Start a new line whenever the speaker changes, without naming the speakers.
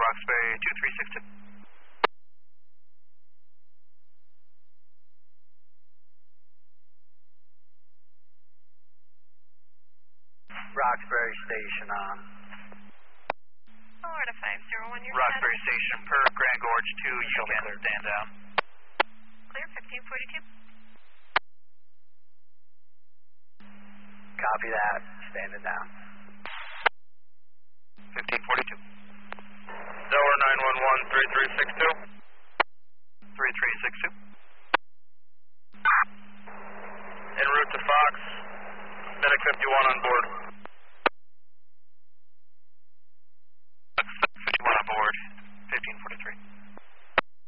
Roxbury 2362.
Roxbury Station on.
Florida 501, your
Roxbury Station per Grand Gorge 2, you can stand down.
Clear 1542.
Copy that, standing down.
1542.
Delaware 911 3362.
3362.